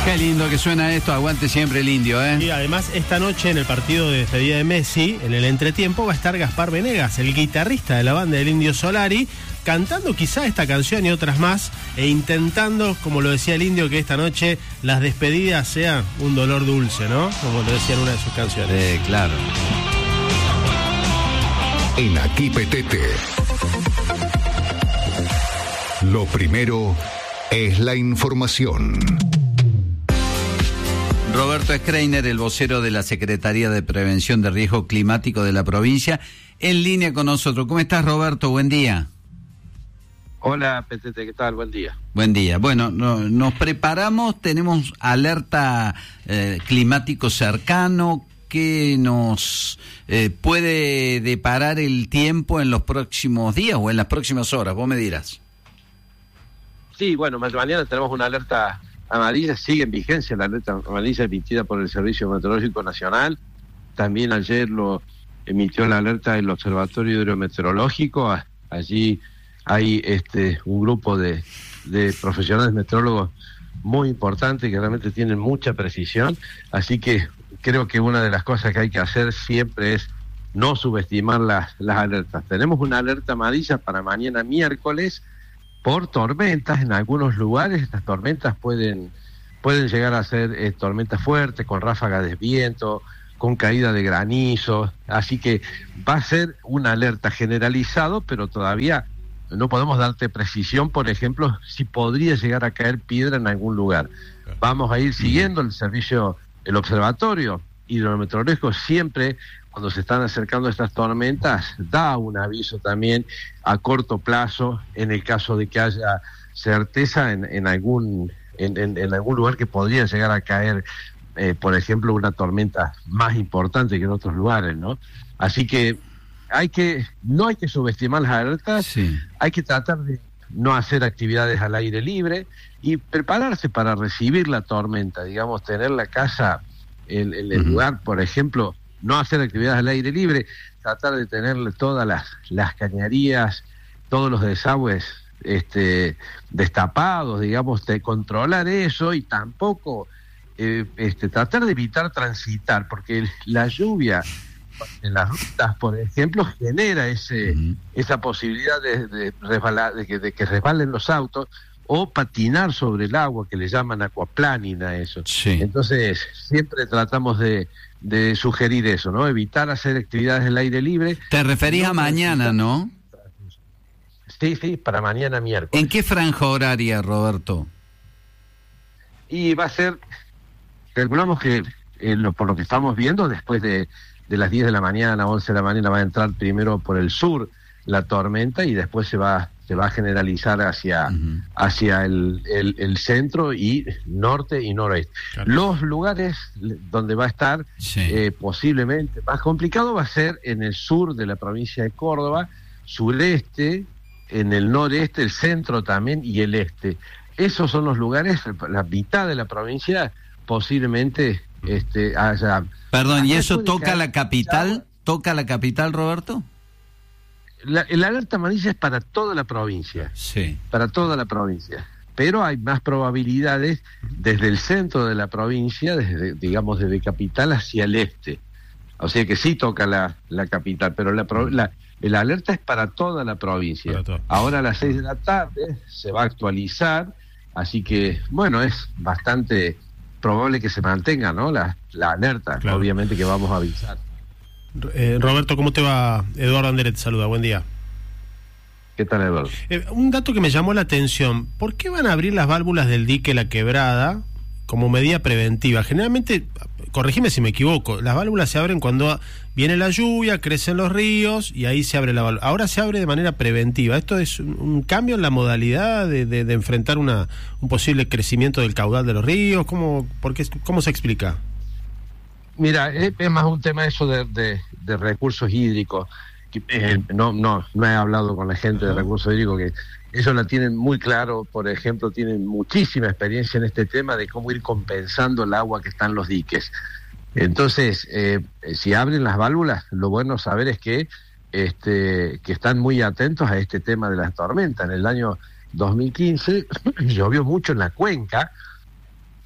Qué lindo que suena esto, aguante siempre el indio, ¿eh? Y además, esta noche en el partido de despedida de Messi, en el entretiempo, va a estar Gaspar Venegas, el guitarrista de la banda del Indio Solari, cantando quizá esta canción y otras más, e intentando, como lo decía el indio, que esta noche las despedidas sean un dolor dulce, ¿no? Como lo decía en una de sus canciones. Claro. En Aquí Petete, lo primero es la información. Roberto Schreiner, el vocero de la Secretaría de Prevención de Riesgo Climático de la provincia, en línea con nosotros. ¿Cómo estás, Roberto? Buen día. Hola, Petete, ¿qué tal? Buen día. Buen día. Bueno, nos preparamos, tenemos alerta climático cercano. ¿Qué nos puede deparar el tiempo en los próximos días o en las próximas horas? Vos me dirás. Sí, bueno, mañana tenemos una alerta amarilla, sigue en vigencia la alerta amarilla emitida por el Servicio Meteorológico Nacional. También ayer lo emitió la alerta el Observatorio Hidrometeorológico. Allí hay un grupo de profesionales meteorólogos muy importantes que realmente tienen mucha precisión, así que creo que una de las cosas que hay que hacer siempre es no subestimar las alertas. Tenemos una alerta amarilla para mañana miércoles por tormentas en algunos lugares. Estas tormentas pueden llegar a ser tormentas fuertes, con ráfagas de viento, con caída de granizo, así que va a ser una alerta generalizado, pero todavía no podemos darte precisión, por ejemplo, si podría llegar a caer piedra en algún lugar. Vamos a ir siguiendo el observatorio hidrometeorológico siempre, cuando se están acercando estas tormentas, da un aviso también a corto plazo en el caso de que haya certeza en algún lugar que podría llegar a caer, por ejemplo, una tormenta más importante que en otros lugares, ¿no? Así que no hay que subestimar las alertas, sí. Hay que tratar de no hacer actividades al aire libre y prepararse para recibir la tormenta, digamos, tener la casa, el lugar, por ejemplo, no hacer actividades al aire libre, tratar de tener todas las cañerías, todos los desagües destapados, digamos, de controlar eso y tampoco tratar de evitar transitar, porque la lluvia en las rutas, por ejemplo, genera esa posibilidad de resbalar, de que resbalen los autos o patinar sobre el agua, que le llaman aquaplaning a eso. Sí. Entonces, siempre tratamos de sugerir eso, ¿no? Evitar hacer actividades al aire libre. Te referís a mañana, ¿no? Sí, para mañana miércoles. ¿En qué franja horaria, Roberto? Y va a ser, calculamos que por lo que estamos viendo, después de las 10 de la mañana, 11 de la mañana, va a entrar primero por el sur la tormenta y después se va a generalizar hacia el centro y norte y noroeste. Claro. Los lugares donde va a estar posiblemente más complicado va a ser en el sur de la provincia de Córdoba, sureste, en el noreste, el centro también y el este. Esos son los lugares, la mitad de la provincia posiblemente haya... Perdón, ¿y eso toca la capital? ¿Toca la capital, Roberto? La alerta amarilla es para toda la provincia, sí, para toda la provincia, pero hay más probabilidades desde el centro de la provincia, desde capital hacia el este, o sea que sí toca la capital, pero la alerta es para toda la provincia. Ahora a las 6 de la tarde se va a actualizar, así que bueno, es bastante probable que se mantenga, ¿no? La alerta, claro. Obviamente que vamos a avisar. Roberto, ¿cómo te va? Eduardo Andere te saluda, buen día. ¿Qué tal, Eduardo? Un dato que me llamó la atención, ¿por qué van a abrir las válvulas del dique La Quebrada como medida preventiva? Generalmente, corregime si me equivoco, las válvulas se abren cuando viene la lluvia, crecen los ríos y ahí se abre la válvula. Ahora se abre de manera preventiva. ¿Esto es un cambio en la modalidad de enfrentar un posible crecimiento del caudal de los ríos? ¿Cómo se explica? Mira, es más un tema eso de recursos hídricos. No he hablado con la gente de recursos hídricos, que ellos la tienen muy claro. Por ejemplo, tienen muchísima experiencia en este tema de cómo ir compensando el agua que está en los diques. Entonces, si abren las válvulas, lo bueno saber es que están muy atentos a este tema de las tormentas. En el año 2015 llovió mucho en la cuenca,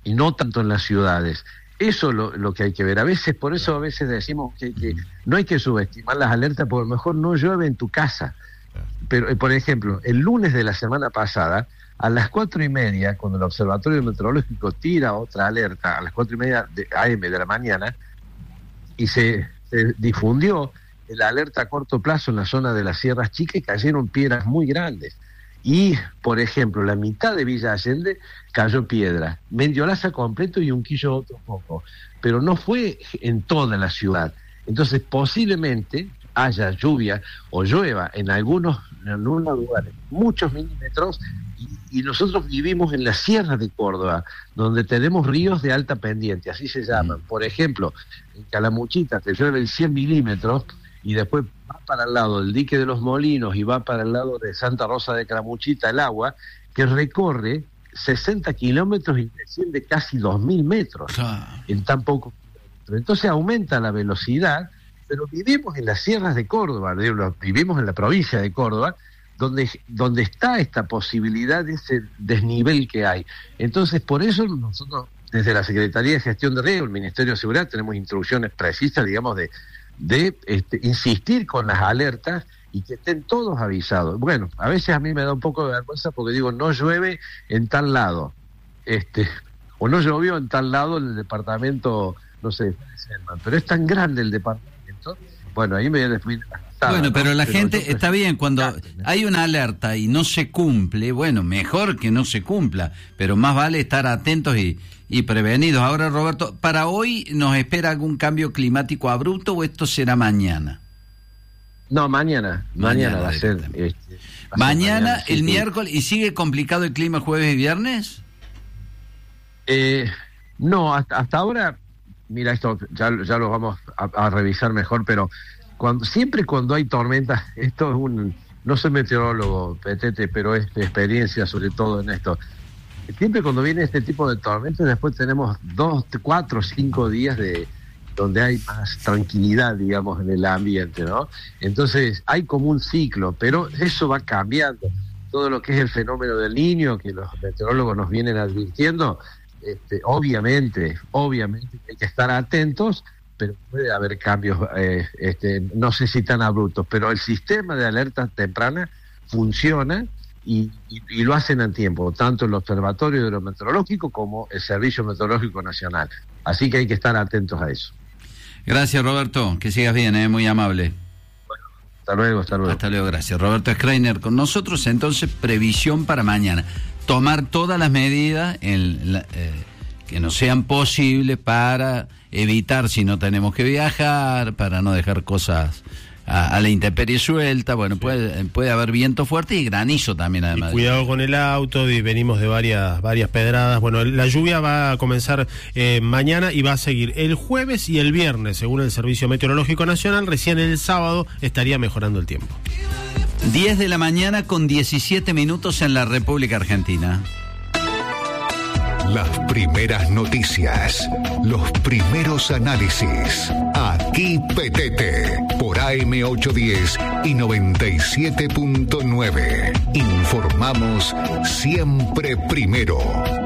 y no tanto en las ciudades. Eso es lo que hay que ver. A veces, por eso a veces decimos que no hay que subestimar las alertas, porque a lo mejor no llueve en tu casa. Pero, por ejemplo, el lunes de la semana pasada, a las 4:30, cuando el Observatorio Meteorológico tira otra alerta, a las 4:30 de AM de la mañana, y se difundió la alerta a corto plazo en la zona de las Sierras Chicas, y cayeron piedras muy grandes. Y, por ejemplo, la mitad de Villa Allende cayó piedra, Mendiolaza completo y Unquillo otro poco, pero no fue en toda la ciudad. Entonces, posiblemente haya lluvia o llueva en algunos lugares, muchos milímetros, y nosotros vivimos en la Sierra de Córdoba, donde tenemos ríos de alta pendiente, así se llaman. Por ejemplo, en Calamuchita te llueve 100 milímetros, y después va para el lado del dique de los Molinos y va para el lado de Santa Rosa de Calamuchita el agua, que recorre 60 kilómetros y desciende casi 2.000 metros en tan poco kilómetros. Entonces aumenta la velocidad, pero vivimos en las sierras de Córdoba, vivimos en la provincia de Córdoba, donde está esta posibilidad de ese desnivel que hay. Entonces, por eso nosotros, desde la Secretaría de Gestión de Riesgo, el Ministerio de Seguridad, tenemos instrucciones precisas, digamos, de insistir con las alertas y que estén todos avisados. Bueno, a veces a mí me da un poco de vergüenza porque digo, no llueve en tal lado, o no llovió en tal lado en el departamento, no sé, pero es tan grande el departamento, bueno, ahí me después. Bueno, pero la gente, está bien, cuando hay una alerta y no se cumple, bueno, mejor que no se cumpla, pero más vale estar atentos y prevenidos. Ahora, Roberto, ¿para hoy nos espera algún cambio climático abrupto o esto será mañana? No, mañana va a ser. Mañana, el miércoles, ¿y sigue complicado el clima jueves y viernes? No, hasta ahora, mira, esto ya lo vamos a revisar mejor, pero siempre cuando hay tormentas, esto es no soy meteorólogo, Petete, pero es de experiencia sobre todo en esto. Siempre cuando viene este tipo de tormentas, después tenemos 2, 4, 5 días donde hay más tranquilidad, digamos, en el ambiente, ¿no? Entonces hay como un ciclo, pero eso va cambiando. Todo lo que es el fenómeno del Niño, que los meteorólogos nos vienen advirtiendo, obviamente hay que estar atentos, pero puede haber cambios, no sé si tan abruptos, pero el sistema de alerta temprana funciona y lo hacen a tiempo, tanto el Observatorio Hidrometeorológico como el Servicio Meteorológico Nacional. Así que hay que estar atentos a eso. Gracias, Roberto, que sigas bien, muy amable. Bueno, hasta luego. Hasta luego, gracias. Roberto Schreiner con nosotros. Entonces, previsión para mañana. Tomar todas las medidas que nos sean posibles para evitar, si no tenemos que viajar, para no dejar cosas a la intemperie suelta. Bueno, puede haber viento fuerte y granizo también, además. Y cuidado con el auto, y venimos de varias pedradas. Bueno, la lluvia va a comenzar mañana y va a seguir el jueves y el viernes, según el Servicio Meteorológico Nacional. Recién el sábado estaría mejorando el tiempo. 10 de la mañana con 17 minutos en la República Argentina. Las primeras noticias, los primeros análisis. Aquí Petete, por AM810 y 97.9. Informamos siempre primero.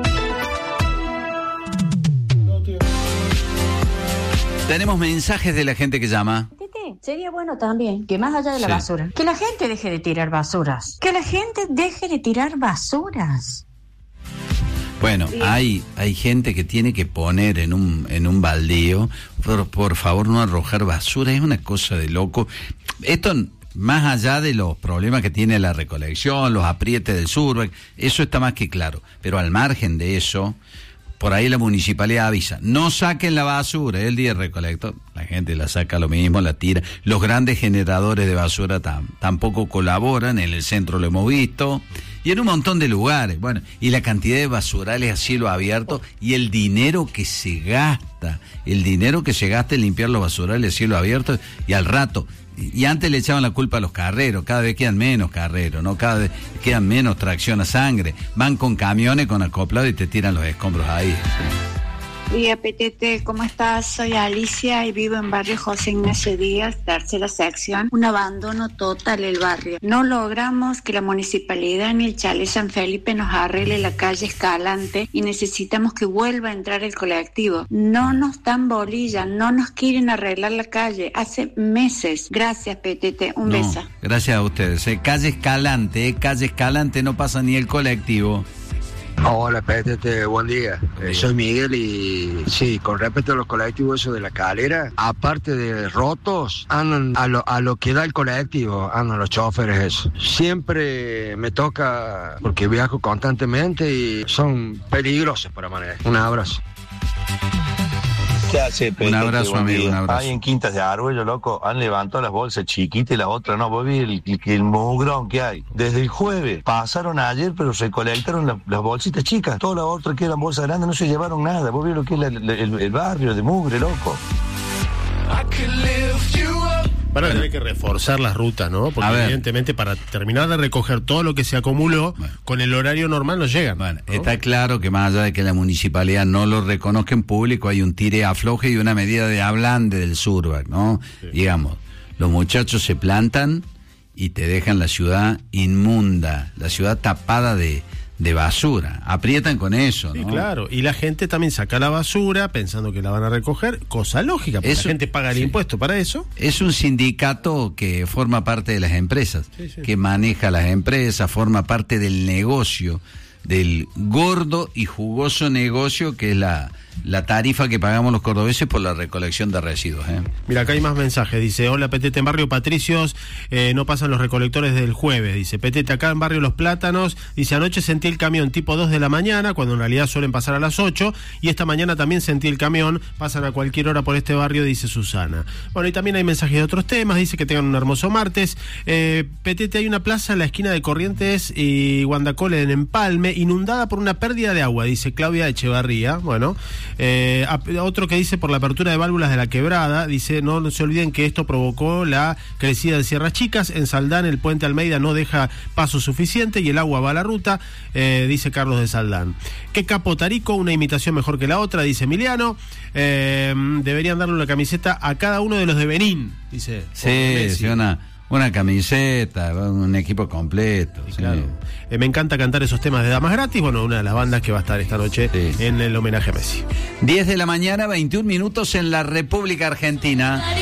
Tenemos mensajes de la gente que llama. Sería bueno también que más allá de la basura, que la gente deje de tirar basuras. Que la gente deje de tirar basuras. Bueno, sí. hay gente que tiene que poner en un baldío, por favor no arrojar basura, es una cosa de loco. Esto, más allá de los problemas que tiene la recolección, los aprietes del sur, eso está más que claro. Pero al margen de eso, por ahí la municipalidad avisa, no saquen la basura, es el día de recolector, la gente la saca lo mismo, la tira. Los grandes generadores de basura tampoco colaboran, en el centro lo hemos visto, y en un montón de lugares. Bueno, y la cantidad de basurales a cielo abierto y el dinero que se gasta en limpiar los basurales a cielo abierto, y al rato, y antes le echaban la culpa a los carreros, cada vez quedan menos carreros, ¿no? Cada vez quedan menos tracción a sangre, van con camiones con acoplado y te tiran los escombros ahí. Hola PTT, ¿cómo estás? Soy Alicia y vivo en barrio José Ignacio Díaz, tercera sección. Un abandono total el barrio. No logramos que la municipalidad ni el Chalet San Felipe nos arregle la calle Escalante y necesitamos que vuelva a entrar el colectivo. No nos dan bolilla, no nos quieren arreglar la calle. Hace meses. Gracias PTT, un beso. Gracias a ustedes. Calle Escalante, no pasa ni el colectivo. Hola PTT, buen día. Soy Miguel y sí, con respecto a los colectivos esos de la Calera, aparte de rotos, andan a lo que da el colectivo, andan los choferes eso. Siempre me toca, porque viajo constantemente y son peligrosos para manejar. Un abrazo. ¿Qué hace, Un abrazo, amigo, un abrazo. Ahí en Quintas de Arguello, loco, han levantado las bolsas chiquitas y las otras no. Vos vi el mugrón que hay. Desde el jueves, pasaron ayer, pero recolectaron las bolsitas chicas. Todas las otras que eran bolsas grandes no se llevaron nada. Vos vi lo que es el barrio de mugre, loco. Van a tener que reforzar las rutas, ¿no? Porque evidentemente para terminar de recoger todo lo que se acumuló, con el horario normal no llegan. Bueno, ¿no? Está claro que más allá de que la municipalidad no lo reconozca en público, hay un tire afloje y una medida de ablande del Surbac, ¿no? Sí. Digamos, los muchachos se plantan y te dejan la ciudad inmunda, la ciudad tapada de basura, aprietan con eso, ¿no? Sí, claro, y la gente también saca la basura pensando que la van a recoger, cosa lógica, porque la gente paga el impuesto para eso. Es un sindicato que forma parte de las empresas, que maneja las empresas, forma parte del negocio, del gordo y jugoso negocio que es la tarifa que pagamos los cordobeses por la recolección de residuos. Mira, acá hay más mensajes. Dice, hola PTT, en barrio Patricios no pasan los recolectores del jueves. Dice, PTT, acá en barrio Los Plátanos. Dice, anoche sentí el camión tipo 2 de la mañana, cuando en realidad suelen pasar a las 8, y esta mañana también sentí el camión, pasan a cualquier hora por este barrio, dice Susana. Bueno, y también hay mensajes de otros temas. Dice que tengan un hermoso martes. PTT, hay una plaza en la esquina de Corrientes y Guandacole en Empalme, inundada por una pérdida de agua, dice Claudia Echevarría. Bueno, otro que dice por la apertura de válvulas de la quebrada, dice, no se olviden que esto provocó la crecida de Sierras Chicas. En Saldán el puente Almeida no deja paso suficiente y el agua va a la ruta, dice Carlos de Saldán. Que Capo Tarico, una imitación mejor que la otra, dice Emiliano. Deberían darle una camiseta a cada uno de los de Benín, dice. Sí, una camiseta, un equipo completo. Sí, claro. Me encanta cantar esos temas de Damas Gratis. Bueno, una de las bandas que va a estar esta noche en el homenaje a Messi. 10 de la mañana, 21 minutos en la República Argentina.